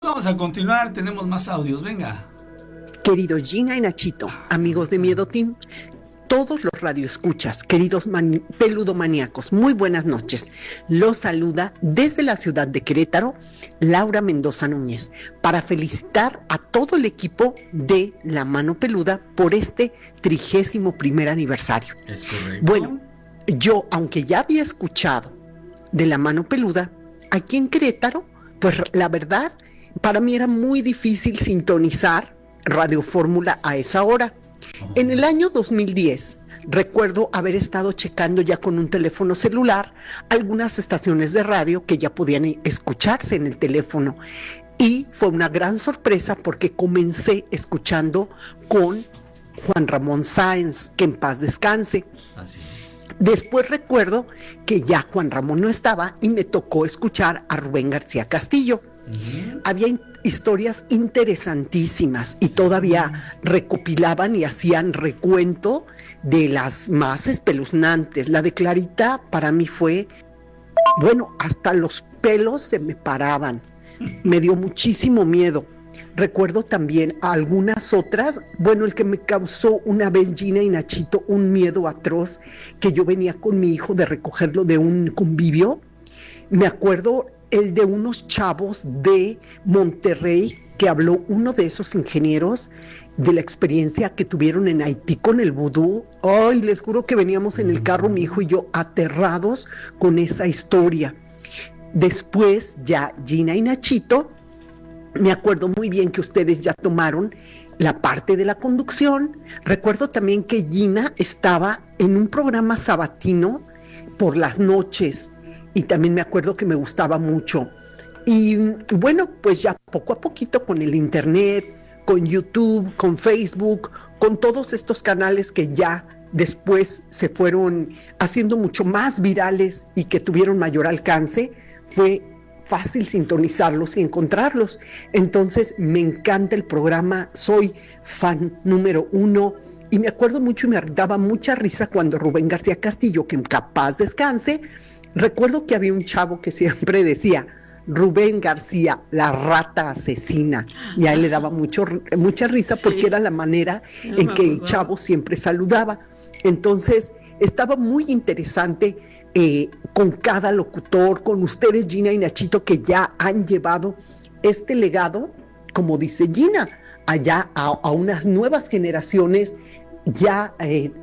Vamos a continuar, tenemos más audios, venga. Querido Gina y Nachito, amigos de Miedo Team, todos los radioescuchas, queridos peludomaníacos, muy buenas noches. Los saluda desde la ciudad de Querétaro, Laura Mendoza Núñez, para felicitar a todo el equipo de La Mano Peluda por este 31º aniversario. Es correcto. Bueno, yo, aunque ya había escuchado de La Mano Peluda, aquí en Querétaro, pues la verdad, para mí era muy difícil sintonizar Radio Fórmula a esa hora. En el año 2010, recuerdo haber estado checando ya con un teléfono celular algunas estaciones de radio que ya podían escucharse en el teléfono. Y fue una gran sorpresa porque comencé escuchando con Juan Ramón Sáenz, que en paz descanse. Así es. Después recuerdo que ya Juan Ramón no estaba y me tocó escuchar a Rubén García Castillo. Había historias interesantísimas y todavía recopilaban y hacían recuento de las más espeluznantes. La de Clarita para mí fue, bueno, hasta los pelos se me paraban. Me dio muchísimo miedo. Recuerdo también a algunas otras, bueno, el que me causó una vez Gina y Nachito un miedo atroz, que yo venía con mi hijo de recogerlo de un convivio. Me acuerdo el de unos chavos de Monterrey, que habló uno de esos ingenieros de la experiencia que tuvieron en Haití con el vudú. Ay, les juro que veníamos en el carro, mi hijo y yo, aterrados con esa historia. Después, ya Gina y Nachito, me acuerdo muy bien que ustedes ya tomaron la parte de la conducción. Recuerdo también que Gina estaba en un programa sabatino por las noches, y también me acuerdo que me gustaba mucho. Y bueno, pues ya poco a poquito con el internet, con YouTube, con Facebook, con todos estos canales que ya después se fueron haciendo mucho más virales y que tuvieron mayor alcance, fue fácil sintonizarlos y encontrarlos. Entonces me encanta el programa, soy fan número 1, y me acuerdo mucho y me daba mucha risa cuando Rubén García Castillo, que en paz descanse, recuerdo que había un chavo que siempre decía Rubén García, la rata asesina, y a él le daba mucha risa, sí, porque era la manera en que el chavo siempre saludaba. Entonces estaba muy interesante con cada locutor, con ustedes Gina y Nachito, que ya han llevado este legado, como dice Gina, allá a unas nuevas generaciones, ya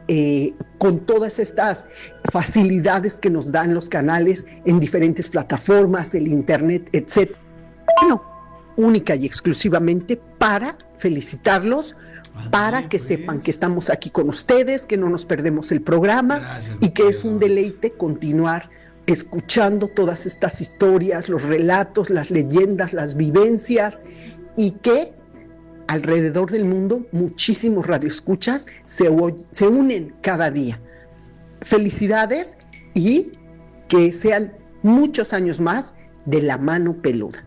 con todas estas facilidades que nos dan los canales en diferentes plataformas, el internet, etc. Bueno, única y exclusivamente para felicitarlos, para que sepan que estamos aquí con ustedes, que no nos perdemos el programa. Gracias, y que es un deleite continuar escuchando todas estas historias, los relatos, las leyendas, las vivencias, y que alrededor del mundo muchísimos radioescuchas se unen cada día. Felicidades y que sean muchos años más de La Mano Peluda.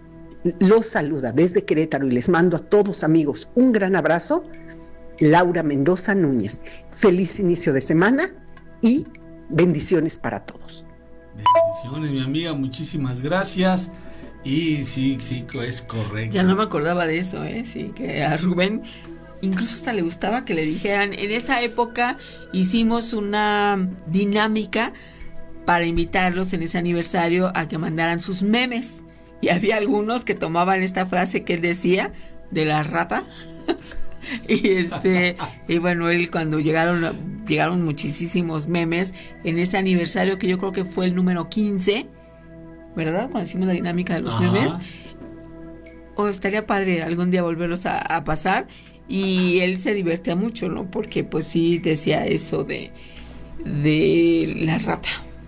Los saluda desde Querétaro y les mando a todos, amigos, un gran abrazo. Laura Mendoza Núñez. Feliz inicio de semana y bendiciones para todos. Bendiciones, mi amiga, muchísimas gracias. Y sí, es correcto. Ya no me acordaba de eso, sí, que a Rubén incluso hasta le gustaba que le dijeran. En esa época hicimos una dinámica para invitarlos en ese aniversario a que mandaran sus memes, y había algunos que tomaban esta frase que él decía de la rata y bueno, él cuando llegaron muchísimos memes en ese aniversario, que yo creo que fue el número 15, ¿verdad? Cuando hicimos la dinámica de los memes. Estaría padre algún día volverlos a pasar. Y él se divertía mucho, ¿no? Porque pues sí decía eso de la rata.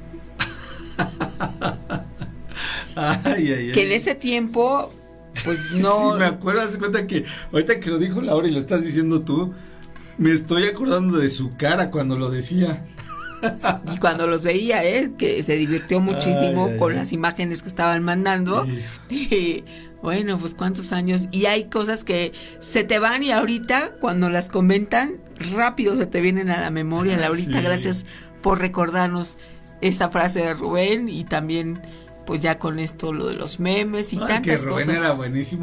Que en ese tiempo pues no. Sí, me acuerdo, haz de cuenta que ahorita que lo dijo Laura y lo estás diciendo tú, me estoy acordando de su cara cuando lo decía. Y cuando los veía, que se divirtió muchísimo con las imágenes que estaban mandando. Y bueno, pues cuántos años. Y hay cosas que se te van y ahorita cuando las comentan, rápido se te vienen a la memoria. Laurita, gracias por recordarnos esta frase de Rubén, y también pues ya con esto lo de los memes y No, es que tantas Rubén cosas. era buenísimo